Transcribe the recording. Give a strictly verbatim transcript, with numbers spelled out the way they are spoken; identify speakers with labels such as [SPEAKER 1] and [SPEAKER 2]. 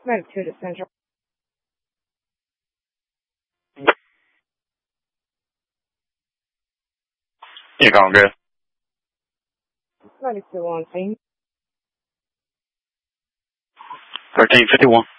[SPEAKER 1] ninety-two to Central.
[SPEAKER 2] You going good?
[SPEAKER 1] ninety-two on scene.
[SPEAKER 2] thirteen fifty-one.